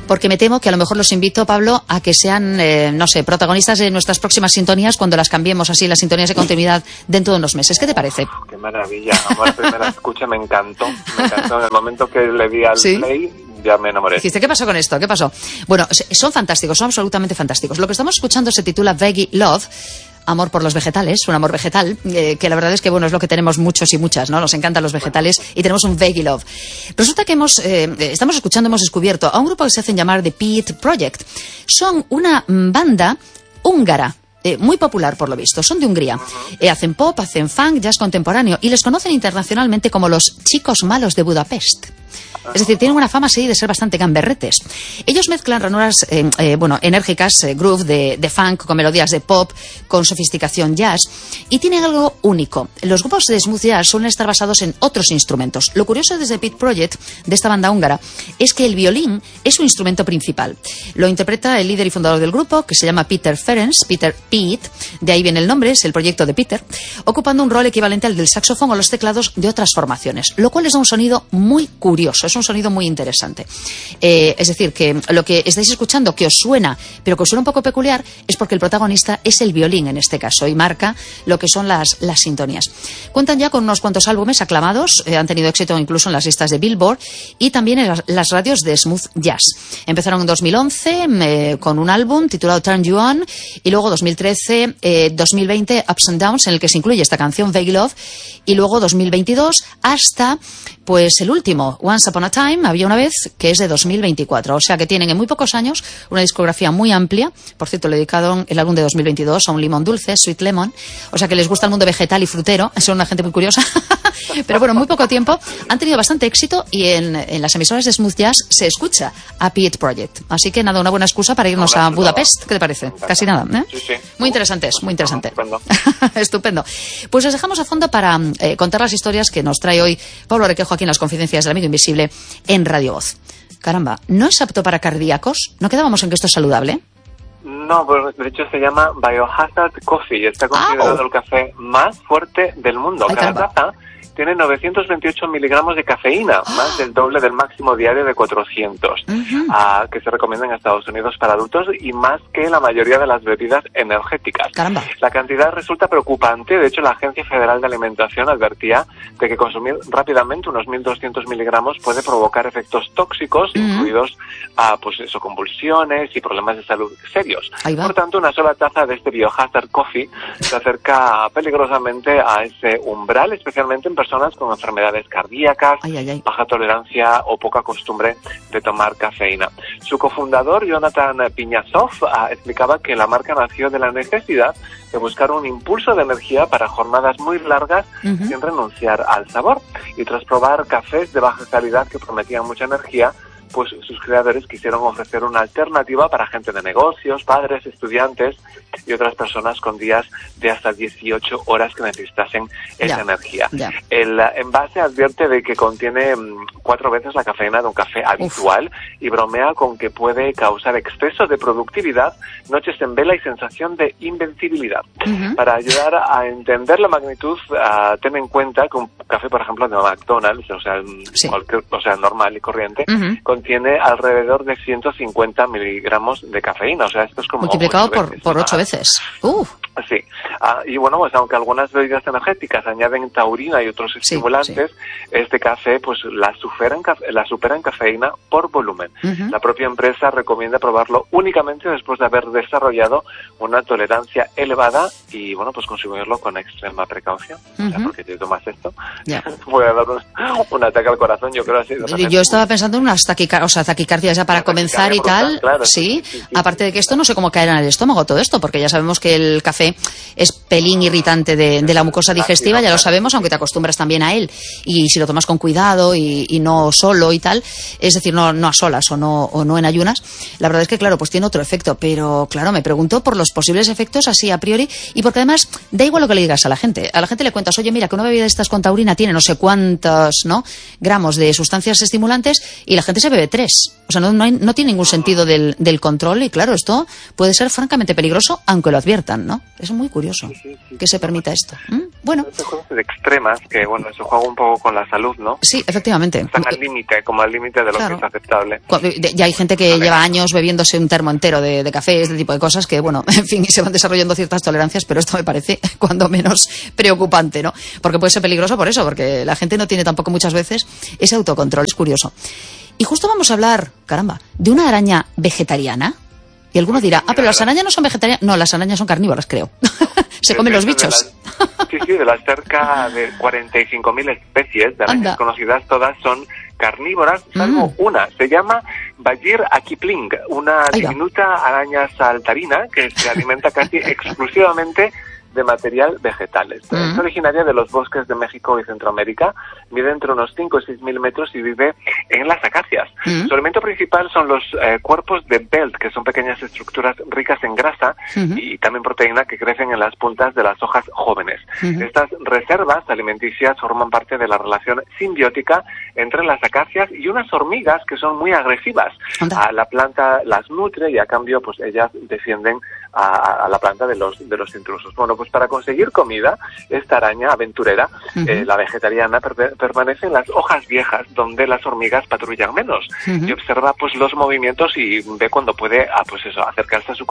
porque me temo que a lo mejor los invito, Pablo, a que sean, no sé, protagonistas de nuestras próximas sintonías cuando las cambiemos así, las sintonías de continuidad dentro de unos meses. ¿Qué te parece? Qué maravilla. A la primera escucha me encantó. En el momento que le di al play, ya me enamoré. Dijiste, ¿qué pasó con esto? ¿Qué pasó? Bueno, son fantásticos, son absolutamente fantásticos. Lo que estamos escuchando se titula Veggie Love. Amor por los vegetales, un amor vegetal, que la verdad es que bueno, es lo que tenemos muchos y muchas, ¿no? Nos encantan los vegetales y tenemos un Veggie Love. Resulta que hemos descubierto a un grupo que se hacen llamar The Peat Project. Son una banda húngara. Muy popular por lo visto, son de Hungría. Hacen pop, hacen funk, jazz contemporáneo y les conocen internacionalmente como los chicos malos de Budapest. Es decir, tienen una fama así de ser bastante gamberretes. Ellos mezclan ranuras enérgicas, groove de funk con melodías de pop, con sofisticación jazz, y tienen algo único. Los grupos de smooth jazz suelen estar basados en otros instrumentos. Lo curioso desde Peat Project, de esta banda húngara, es que el violín es su instrumento principal. Lo interpreta el líder y fundador del grupo, que se llama Peter Ferenc, Peter Peat, de ahí viene el nombre, es el proyecto de Peter, ocupando un rol equivalente al del saxofón o los teclados de otras formaciones, lo cual les da un sonido muy curioso, es un sonido muy interesante. Es decir, que lo que estáis escuchando que os suena, pero que os suena un poco peculiar, es porque el protagonista es el violín en este caso y marca lo que son las sintonías. Cuentan ya con unos cuantos álbumes aclamados, han tenido éxito incluso en las listas de Billboard y también en las radios de smooth jazz. Empezaron en 2011 con un álbum titulado Turn You On y luego 2013, 2020 Ups and Downs, en el que se incluye esta canción Veggie Love, y luego 2022 hasta pues el último, Once Upon a Time, había una vez, que es de 2024. O sea que tienen en muy pocos años una discografía muy amplia. Por cierto, le dedicaron el álbum de 2022 a un limón dulce, Sweet Lemon. O sea que les gusta el mundo vegetal y frutero. Son una gente muy curiosa. Pero bueno, en muy poco tiempo han tenido bastante éxito y en las emisoras de smooth jazz se escucha a Peat Project. Así que nada, una buena excusa para irnos a Budapest. ¿Qué te parece? Casi nada, ¿eh? Sí. Muy interesantes, muy interesante. Estupendo. Estupendo. Pues les dejamos a fondo para contar las historias que nos trae hoy Pablo Requejo aquí en las Confidencias del Amigo Invisible en Radio Voz. Caramba, ¿no es apto para cardíacos? ¿No quedábamos en que esto es saludable? No, pues de hecho se llama Biohazard Coffee y está considerado el café más fuerte del mundo. Cada taza tiene 928 miligramos de cafeína, más del doble del máximo diario de 400, que se recomienda en Estados Unidos para adultos y más que la mayoría de las bebidas energéticas. Caramba. La cantidad resulta preocupante. De hecho, la Agencia Federal de Alimentación advertía de que consumir rápidamente unos 1.200 miligramos puede provocar efectos tóxicos, incluidos convulsiones y problemas de salud serios. Por tanto, una sola taza de este Biohazard Coffee se acerca peligrosamente a ese umbral, especialmente en personas con enfermedades cardíacas, baja tolerancia o poca costumbre de tomar cafeína. Su cofundador, Jonathan Piñasov, explicaba que la marca nació de la necesidad de buscar un impulso de energía para jornadas muy largas sin renunciar al sabor. Y tras probar cafés de baja calidad que prometían mucha energía, pues sus creadores quisieron ofrecer una alternativa para gente de negocios, padres, estudiantes y otras personas con días de hasta 18 horas que necesitasen esa energía. El envase advierte de que contiene 4 veces la cafeína de un café habitual y bromea con que puede causar exceso de productividad, noches en vela y sensación de invencibilidad. Para ayudar a entender la magnitud, ten en cuenta que un café, por ejemplo, de McDonald's, normal y corriente, contiene alrededor de 150 miligramos de cafeína. O sea, esto es como multiplicado por 8 veces. Sí. Y bueno, pues aunque algunas bebidas energéticas añaden taurina y otros estimulantes, este café pues la supera en cafeína por volumen. La propia empresa recomienda probarlo únicamente después de haber desarrollado una tolerancia elevada y bueno, pues consumirlo con extrema precaución. O sea, porque si tomas esto, puede dar un ataque al corazón, yo creo así. Yo estaba pensando en unas taquicardias ya para comenzar y tal. Claro, sí. Aparte de que esto no sé cómo caerá en el estómago todo esto, porque ya sabemos que el café es pelín irritante de la mucosa digestiva, ya lo sabemos, aunque te acostumbras también a él. Y si lo tomas con cuidado y no solo y tal, es decir, no a solas o no en ayunas, la verdad es que, claro, pues tiene otro efecto. Pero, claro, me pregunto por los posibles efectos así a priori y porque además da igual lo que le digas a la gente. A la gente le cuentas, oye, mira, que una bebida de estas con taurina tiene no sé cuántos gramos de sustancias estimulantes y la gente se bebe 3. O sea, no tiene ningún sentido del control y, claro, esto puede ser francamente peligroso, aunque lo adviertan, ¿no? Es muy curioso. curioso que se permita esto. Bueno. Son cosas extremas que, bueno, se juega un poco con la salud, ¿no? Sí, efectivamente. Están al límite, como al límite de lo que es aceptable. Ya hay gente que lleva años bebiéndose un termo entero de café, este tipo de cosas que, bueno, en fin, se van desarrollando ciertas tolerancias, pero esto me parece cuando menos preocupante, ¿no? Porque puede ser peligroso por eso, porque la gente no tiene tampoco muchas veces ese autocontrol. Es curioso. Y justo vamos a hablar, caramba, de una araña vegetariana. Y alguno dirá, pero las arañas no son vegetarianas. No, las arañas son carnívoras, creo. Se comen los bichos. De las cerca de 45.000 especies de arañas conocidas, todas son carnívoras, salvo una. Se llama Bajir Akipling, una diminuta araña saltarina que se alimenta casi exclusivamente de material vegetales. Es originaria de los bosques de México y Centroamérica, mide entre unos 5 y 6.000 metros y vive en las acacias. Su alimento principal son los cuerpos de belt, que son pequeñas estructuras ricas en grasa y también proteína que crecen en las puntas de las hojas jóvenes. Estas reservas alimenticias forman parte de la relación simbiótica entre las acacias y unas hormigas que son muy agresivas. A la planta las nutre y a cambio pues ellas defienden a la planta de los intrusos. Bueno, pues para conseguir comida, esta araña aventurera, la vegetariana, permanece en las hojas viejas donde las hormigas patrullan menos y observa pues los movimientos y ve cuando puede pues eso, acercarse a su